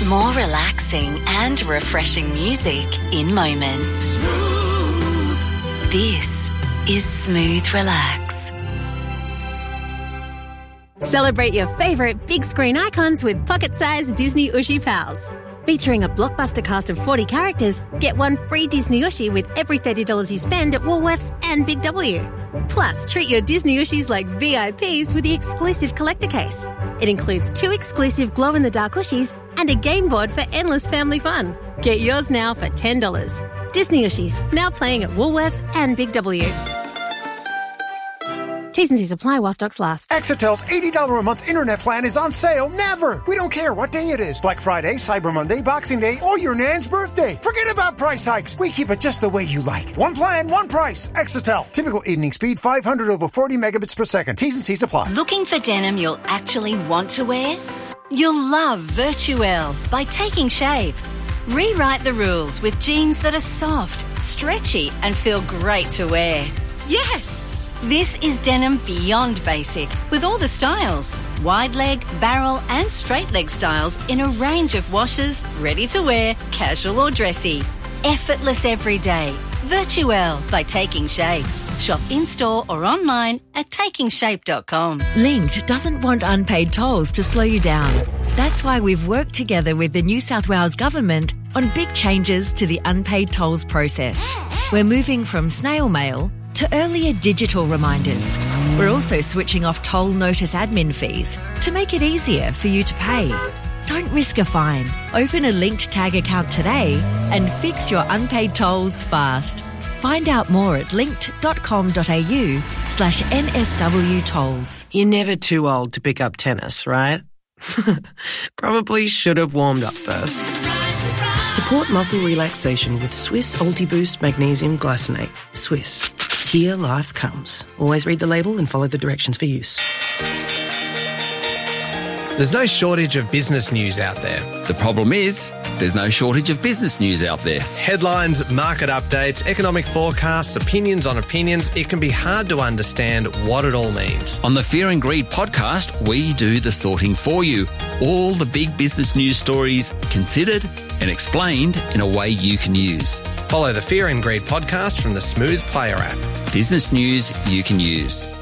More relaxing and refreshing music in moments. This is Smooth Relax. Celebrate your favourite big screen icons with pocket-sized Disney Ushi Pals. Featuring a blockbuster cast of 40 characters, get one free Disney Ushi with every $30 you spend at Woolworths and Big W. Plus, treat your Disney Ushis like VIPs with the exclusive collector case. It includes 2 exclusive glow-in-the-dark Ushis and a game board for endless family fun. Get yours now for $10. Disney Ushis, now playing at Woolworths and Big W. T's and C's apply while stocks last. Exitel's $80 a month internet plan is on sale never. We don't care what day it is. Black Friday, Cyber Monday, Boxing Day, or your Nan's birthday. Forget about price hikes. We keep it just the way you like. One plan, one price. Excitel. Typical evening speed 500 over 40 megabits per second. T's and C's apply. Looking for denim you'll actually want to wear? You'll love Virtuelle by Taking Shape. Rewrite the rules with jeans that are soft, stretchy, and feel great to wear. Yes! This is denim beyond basic, with all the styles. Wide leg, barrel and straight leg styles in a range of washes, ready to wear, casual or dressy. Effortless every day. Virtuelle by Taking Shape. Shop in-store or online at takingshape.com. Linked doesn't want unpaid tolls to slow you down. That's why we've worked together with the New South Wales Government on big changes to the unpaid tolls process. We're moving from snail mail to earlier digital reminders. We're also switching off toll notice admin fees to make it easier for you to pay. Don't risk a fine. Open a Linked Tag account today and fix your unpaid tolls fast. Find out more at linked.com.au/NSW tolls. You're never too old to pick up tennis, right? Probably should have warmed up first. Support muscle relaxation with Swiss Ultiboost Magnesium Glycinate. Swiss. Here life comes. Always read the label and follow the directions for use. There's no shortage of business news out there. The problem is, there's no shortage of business news out there. Headlines, market updates, economic forecasts, opinions on opinions. It can be hard to understand what it all means. On the Fear and Greed podcast, we do the sorting for you. All the big business news stories considered and explained in a way you can use. Follow the Fear and Greed podcast from the Smooth Player app. Business news you can use.